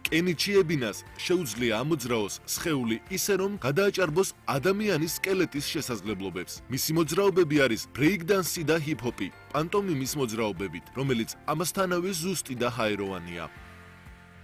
კენიჩი ებინას შეუძლია ამოძრაოს სხეული ისე რომ გადააჭარბოს ადამიანის სკელეტის შესაძლებლობებს. მისი მოძრაობები არის ბრეიკდანსი და ჰიპ-ჰოპი, პანტომიმის მოძრაობებით, რომელიც ამასთანავე ზუსტი და ჰაეროვანია.